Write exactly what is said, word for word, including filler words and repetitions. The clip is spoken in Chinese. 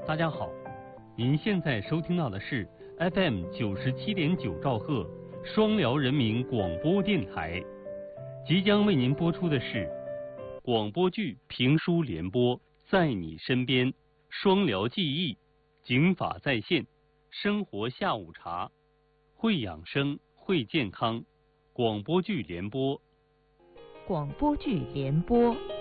大家好，您现在收听到的是 F M 九十七点九兆赫双辽人民广播电台，即将为您播出的是广播剧评书联播，在你身边，双辽记忆，警法在线，生活下午茶，会养生，会健康，广播剧联播， 广播剧联播。